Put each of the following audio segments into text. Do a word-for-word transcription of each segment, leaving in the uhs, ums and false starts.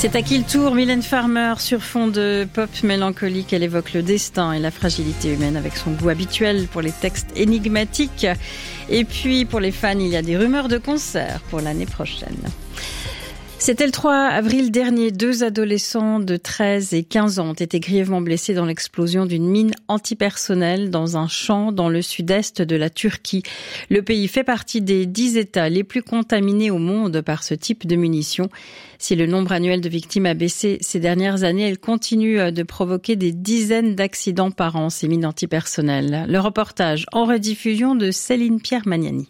C'est à qui le tour, Mylène Farmer, sur fond de pop mélancolique. Elle évoque le destin et la fragilité humaine avec son goût habituel pour les textes énigmatiques. Et puis, pour les fans, il y a des rumeurs de concerts pour l'année prochaine. C'était le trois avril dernier. Deux adolescents de treize et quinze ans ont été grièvement blessés dans l'explosion d'une mine antipersonnelle dans un champ dans le sud-est de la Turquie. Le pays fait partie des dix États les plus contaminés au monde par ce type de munitions. Si le nombre annuel de victimes a baissé ces dernières années, elles continuent de provoquer des dizaines d'accidents par an, ces mines antipersonnelles. Le reportage en rediffusion de Céline Pierre-Magnani.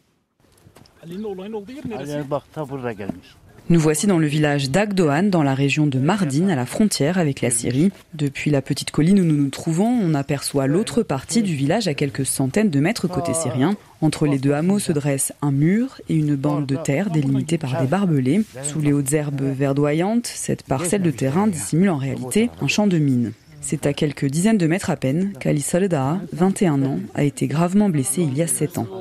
Nous voici dans le village d'Agdoğan, dans la région de Mardin, à la frontière avec la Syrie. Depuis la petite colline où nous nous trouvons, on aperçoit l'autre partie du village à quelques centaines de mètres côté syrien. Entre les deux hameaux se dresse un mur et une bande de terre délimitée par des barbelés. Sous les hautes herbes verdoyantes, cette parcelle de terrain dissimule en réalité un champ de mines. C'est à quelques dizaines de mètres à peine qu'Ali Saleh, vingt et un ans, a été gravement blessé il y a sept ans.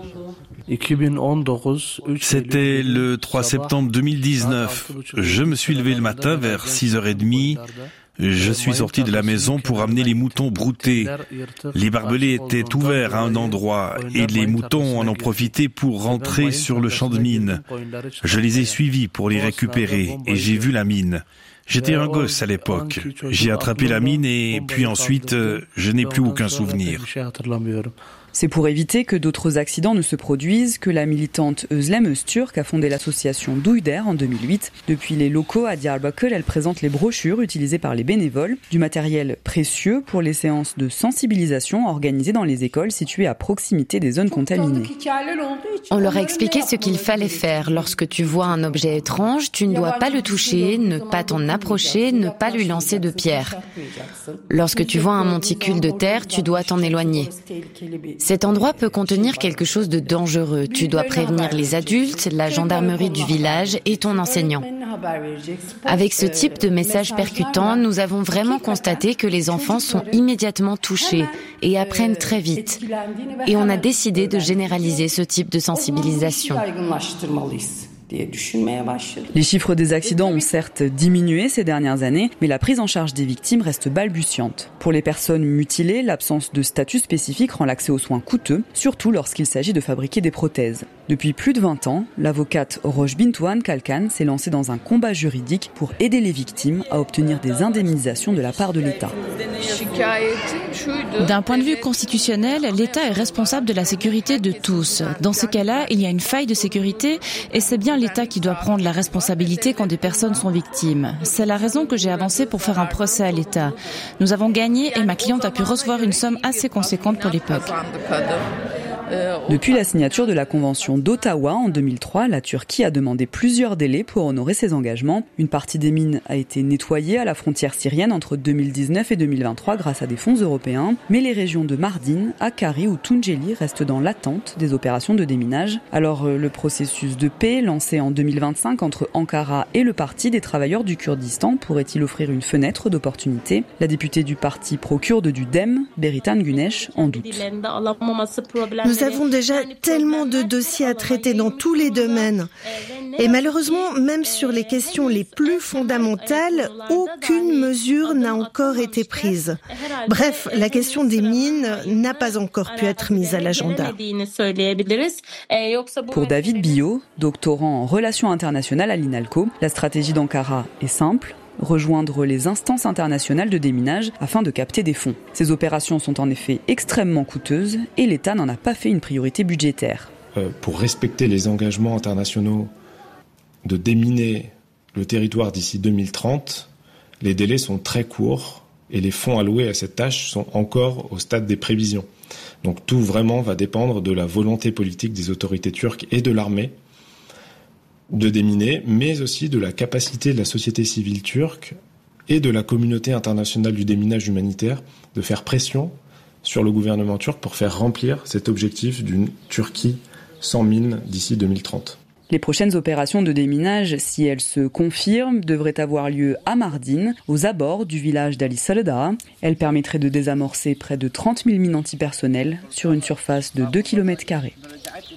C'était le trois septembre deux mille dix-neuf. Je me suis levé le matin vers six heures trente. Je suis sorti de la maison pour amener les moutons broutés. Les barbelés étaient ouverts à un endroit et les moutons en ont profité pour rentrer sur le champ de mine. Je les ai suivis pour les récupérer et j'ai vu la mine. J'étais un gosse à l'époque. J'ai attrapé la mine et puis ensuite, je n'ai plus aucun souvenir. C'est pour éviter que d'autres accidents ne se produisent que la militante Özlem Öztürk a fondé l'association Douille d'air en deux mille huit. Depuis les locaux à Diyarbakır, elle présente les brochures utilisées par les bénévoles, du matériel précieux pour les séances de sensibilisation organisées dans les écoles situées à proximité des zones contaminées. On leur a expliqué ce qu'il fallait faire. Lorsque tu vois un objet étrange, tu ne dois pas le toucher, ne pas t'en approcher, ne pas lui lancer de pierres. Lorsque tu vois un monticule de terre, tu dois t'en éloigner. Cet endroit peut contenir quelque chose de dangereux. Tu dois prévenir les adultes, la gendarmerie du village et ton enseignant. Avec ce type de message percutant, nous avons vraiment constaté que les enfants sont immédiatement touchés et apprennent très vite. Et on a décidé de généraliser ce type de sensibilisation. Les chiffres des accidents ont certes diminué ces dernières années, mais la prise en charge des victimes reste balbutiante. Pour les personnes mutilées, l'absence de statut spécifique rend l'accès aux soins coûteux, surtout lorsqu'il s'agit de fabriquer des prothèses. Depuis plus de vingt ans, l'avocate Roche Bintouan Kalkan s'est lancée dans un combat juridique pour aider les victimes à obtenir des indemnisations de la part de l'État. D'un point de vue constitutionnel, l'État est responsable de la sécurité de tous. Dans ce cas-là, il y a une faille de sécurité et c'est bien l'État qui doit prendre la responsabilité quand des personnes sont victimes. C'est la raison que j'ai avancé pour faire un procès à l'État. Nous avons gagné et ma cliente a pu recevoir une somme assez conséquente pour l'époque. Depuis la signature de la Convention d'Ottawa en deux mille trois, la Turquie a demandé plusieurs délais pour honorer ses engagements. Une partie des mines a été nettoyée à la frontière syrienne entre deux mille dix-neuf et deux mille vingt-trois grâce à des fonds européens. Mais les régions de Mardin, Hakkari ou Tunceli restent dans l'attente des opérations de déminage. Alors le processus de paix lancé en deux mille vingt-cinq entre Ankara et le Parti des travailleurs du Kurdistan pourrait-il offrir une fenêtre d'opportunité ? La députée du parti pro-kurde du D E M, Beritan Güneş, en doute. Nous avons déjà tellement de dossiers à traiter dans tous les domaines. Et malheureusement, même sur les questions les plus fondamentales, aucune mesure n'a encore été prise. Bref, la question des mines n'a pas encore pu être mise à l'agenda. Pour David Billot, doctorant en relations internationales à l'INALCO, la stratégie d'Ankara est simple. Rejoindre les instances internationales de déminage afin de capter des fonds. Ces opérations sont en effet extrêmement coûteuses et l'État n'en a pas fait une priorité budgétaire. Euh, pour respecter les engagements internationaux de déminer le territoire d'ici deux mille trente, les délais sont très courts et les fonds alloués à cette tâche sont encore au stade des prévisions. Donc tout vraiment va dépendre de la volonté politique des autorités turques et de l'armée de déminer, mais aussi de la capacité de la société civile turque et de la communauté internationale du déminage humanitaire de faire pression sur le gouvernement turc pour faire remplir cet objectif d'une Turquie sans mines d'ici deux mille trente. Les prochaines opérations de déminage, si elles se confirment, devraient avoir lieu à Mardin, aux abords du village d'Ali Saleh. Elles permettraient de désamorcer près de trente mille mines antipersonnelles sur une surface de deux kilomètres carrés.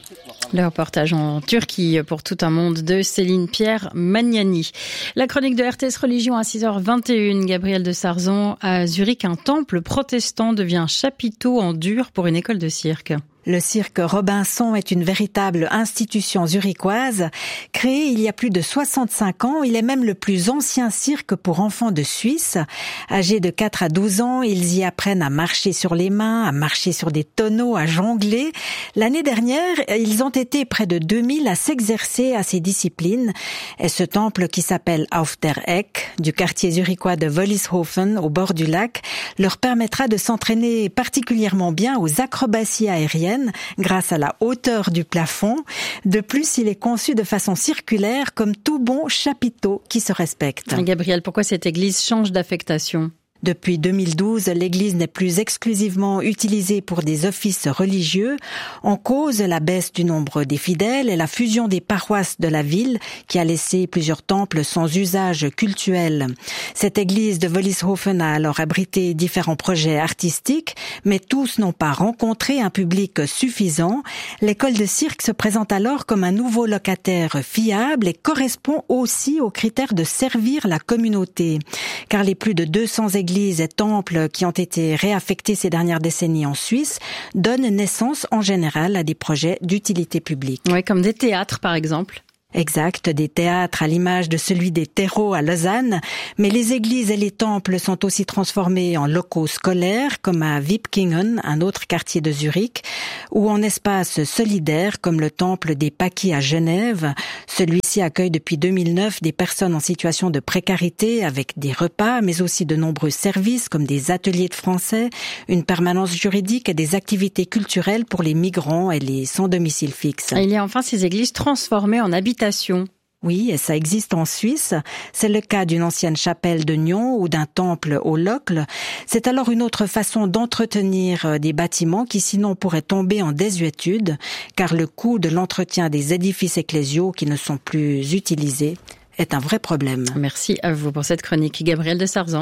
Le reportage en Turquie pour tout un monde de Céline Pierre Magnani. La chronique de R T S Religion à six heures vingt et une. Gabriel de Sarzan, à Zurich, un temple protestant devient chapiteau en dur pour une école de cirque. Le cirque Robinson est une véritable institution zurichoise. Créé il y a plus de soixante-cinq ans, il est même le plus ancien cirque pour enfants de Suisse. Âgés de quatre à douze ans, ils y apprennent à marcher sur les mains, à marcher sur des tonneaux, à jongler. L'année dernière, ils ont été près de deux mille à s'exercer à ces disciplines. Et ce temple qui s'appelle Auf der Eck, du quartier zurichois de Wollishofen, au bord du lac, leur permettra de s'entraîner particulièrement bien aux acrobaties aériennes grâce à la hauteur du plafond. De plus, il est conçu de façon circulaire comme tout bon chapiteau qui se respecte. Gabriel, pourquoi cette église change d'affectation ? Depuis deux mille douze, l'église n'est plus exclusivement utilisée pour des offices religieux. En cause, la baisse du nombre des fidèles et la fusion des paroisses de la ville qui a laissé plusieurs temples sans usage cultuel. Cette église de Wollishofen a alors abrité différents projets artistiques, mais tous n'ont pas rencontré un public suffisant. L'école de cirque se présente alors comme un nouveau locataire fiable et correspond aussi aux critères de servir la communauté. Car les plus de deux cents églises églises et temples qui ont été réaffectés ces dernières décennies en Suisse donnent naissance en général à des projets d'utilité publique. Oui, comme des théâtres par exemple. Exact, des théâtres à l'image de celui des terreaux à Lausanne, mais les églises et les temples sont aussi transformés en locaux scolaires, comme à Wipkingen, un autre quartier de Zurich, ou en espaces solidaires, comme le temple des Paquis à Genève. Celui-ci accueille depuis deux mille neuf des personnes en situation de précarité, avec des repas, mais aussi de nombreux services, comme des ateliers de français, une permanence juridique et des activités culturelles pour les migrants et les sans domicile fixe. Il y a enfin ces églises transformées en habitations. Oui, et ça existe en Suisse. C'est le cas d'une ancienne chapelle de Nyon ou d'un temple au Locle. C'est alors une autre façon d'entretenir des bâtiments qui sinon pourraient tomber en désuétude, car le coût de l'entretien des édifices ecclésiaux qui ne sont plus utilisés est un vrai problème. Merci à vous pour cette chronique, Gabriel de Sarzan.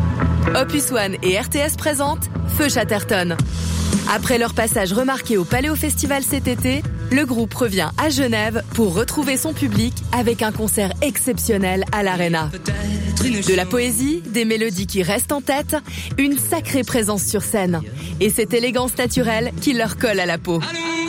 Opus One et R T S présentent Feu Chatterton. Après leur passage remarqué au Paléo Festival cet été, le groupe revient à Genève pour retrouver son public avec un concert exceptionnel à l'Arena. De la poésie, des mélodies qui restent en tête, une sacrée présence sur scène et cette élégance naturelle qui leur colle à la peau.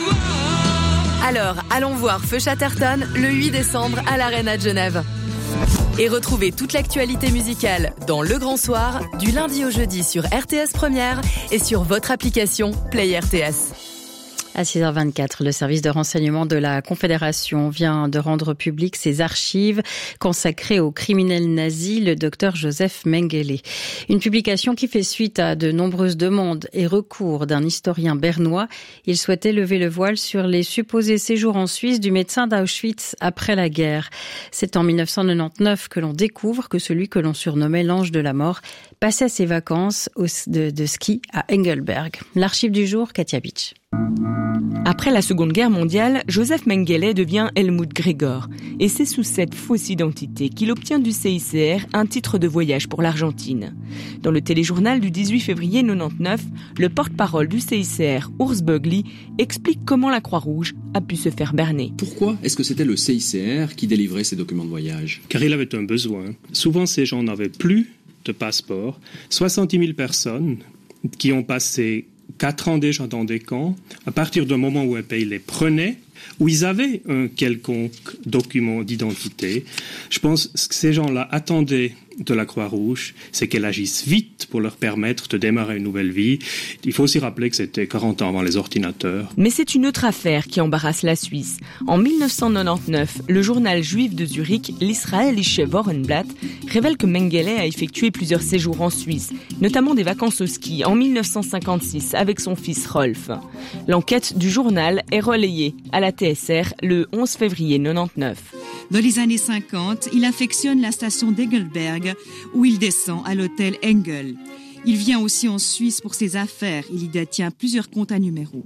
Alors, allons voir Feu Chatterton le huit décembre à l'Arena de Genève. Et retrouvez toute l'actualité musicale dans Le Grand Soir, du lundi au jeudi sur R T S Première et sur votre application Play R T S. À six heures vingt-quatre, le service de renseignement de la Confédération vient de rendre public ses archives consacrées au criminel nazi, le docteur Joseph Mengele. Une publication qui fait suite à de nombreuses demandes et recours d'un historien bernois. Il souhaitait lever le voile sur les supposés séjours en Suisse du médecin d'Auschwitz après la guerre. C'est en dix-neuf cent quatre-vingt-dix que l'on découvre que celui que l'on surnommait l'ange de la mort passait ses vacances de, de ski à Engelberg. L'archive du jour, Katia Beach. Après la Seconde Guerre mondiale, Joseph Mengele devient Helmut Gregor. Et c'est sous cette fausse identité qu'il obtient du C I C R un titre de voyage pour l'Argentine. Dans le téléjournal du dix-huit février quatre-vingt-dix-neuf, le porte-parole du C I C R, Urs Bögli, explique comment la Croix-Rouge a pu se faire berner. Pourquoi est-ce que c'était le C I C R qui délivrait ces documents de voyage ? Car il avait un besoin. Souvent, ces gens n'avaient plus de passeport. soixante mille personnes qui ont passé quatre ans déjà dans des camps, à partir du moment où un pays les prenait, où ils avaient un quelconque document d'identité. Je pense que ces gens-là attendaient de la Croix-Rouge, c'est qu'elle agisse vite pour leur permettre de démarrer une nouvelle vie. Il faut aussi rappeler que c'était quarante ans avant les ordinateurs. Mais c'est une autre affaire qui embarrasse la Suisse. En dix-neuf cent quatre-vingt-dix-neuf, le journal juif de Zurich, l'Israelische Wochenblatt, révèle que Mengele a effectué plusieurs séjours en Suisse, notamment des vacances au ski en dix-neuf cent cinquante-six avec son fils Rolf. L'enquête du journal est relayée à la T S R le onze février quatre-vingt-dix-neuf. Dans les années cinquante, il affectionne la station d'Engelberg où il descend à l'hôtel Engel. Il vient aussi en Suisse pour ses affaires. Il y détient plusieurs comptes à numéros.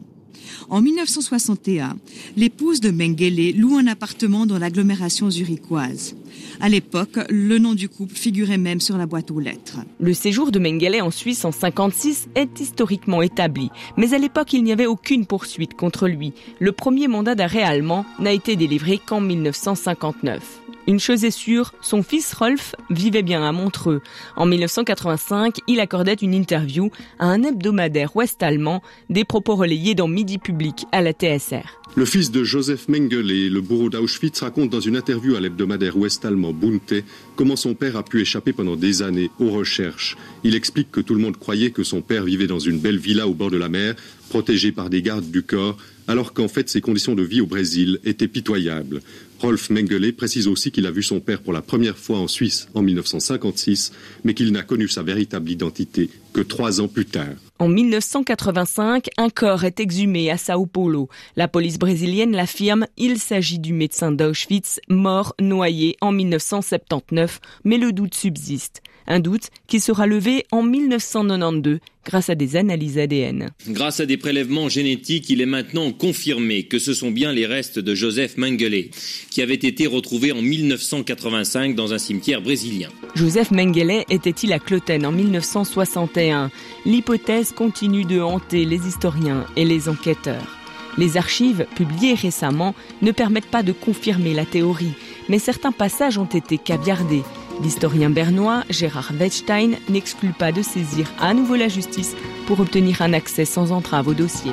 En mille neuf cent soixante et un, l'épouse de Mengele loue un appartement dans l'agglomération zurichoise. À l'époque, le nom du couple figurait même sur la boîte aux lettres. Le séjour de Mengele en Suisse en cinquante-six est historiquement établi, mais à l'époque, il n'y avait aucune poursuite contre lui. Le premier mandat d'arrêt allemand n'a été délivré qu'en mille neuf cent cinquante-neuf. Une chose est sûre, son fils Rolf vivait bien à Montreux. En mille neuf cent quatre-vingt-cinq, il accordait une interview à un hebdomadaire ouest-allemand, des propos relayés dans Midi Public à la T S R. Le fils de Joseph Mengele, le bourreau d'Auschwitz, raconte dans une interview à l'hebdomadaire ouest-allemand Bunte comment son père a pu échapper pendant des années aux recherches. Il explique que tout le monde croyait que son père vivait dans une belle villa au bord de la mer, protégé par des gardes du corps, alors qu'en fait ses conditions de vie au Brésil étaient pitoyables. Rolf Mengele précise aussi qu'il a vu son père pour la première fois en Suisse en mille neuf cent cinquante-six, mais qu'il n'a connu sa véritable identité que trois ans plus tard. En mille neuf cent quatre-vingt-cinq, un corps est exhumé à Sao Paulo. La police brésilienne l'affirme, il s'agit du médecin d'Auschwitz, mort noyé en mille neuf cent soixante-dix-neuf, mais le doute subsiste. Un doute qui sera levé en mille neuf cent quatre-vingt-douze grâce à des analyses A D N. Grâce à des prélèvements génétiques, il est maintenant confirmé que ce sont bien les restes de Joseph Mengele qui avaient été retrouvés en mille neuf cent quatre-vingt-cinq dans un cimetière brésilien. Joseph Mengele était-il à Cloten en mille neuf cent soixante et un? L'hypothèse continue de hanter les historiens et les enquêteurs. Les archives, publiées récemment, ne permettent pas de confirmer la théorie, mais certains passages ont été caviardés. L'historien bernois Gérard Wettstein n'exclut pas de saisir à nouveau la justice pour obtenir un accès sans entrave au dossier.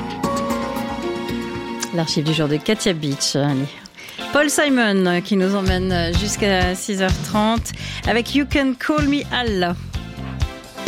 L'archive du jour de Katia Beach. Allez. Paul Simon qui nous emmène jusqu'à six heures trente avec You Can Call Me Allah.